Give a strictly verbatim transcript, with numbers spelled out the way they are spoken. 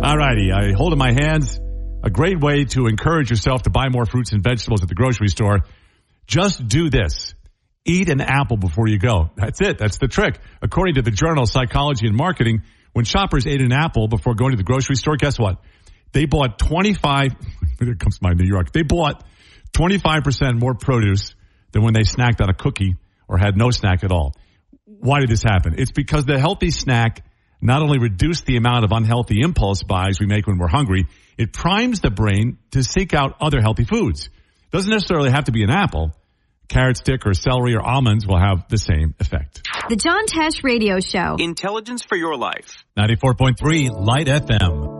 All righty. I hold in my hands a great way to encourage yourself to buy more fruits and vegetables at the grocery store. Just do this. Eat an apple before you go. That's it. That's the trick. According to the journal Psychology and Marketing, when shoppers ate an apple before going to the grocery store, guess what? They bought twenty-five, here comes my New York, they bought twenty-five percent more produce than when they snacked on a cookie or had no snack at all. Why did this happen? It's because the healthy snack not only reduced the amount of unhealthy impulse buys we make when we're hungry, it primes the brain to seek out other healthy foods. It doesn't necessarily have to be an apple. Carrot stick or celery or almonds will have the same effect. The John Tesh Radio Show. Intelligence for your life. ninety-four point three Light F M.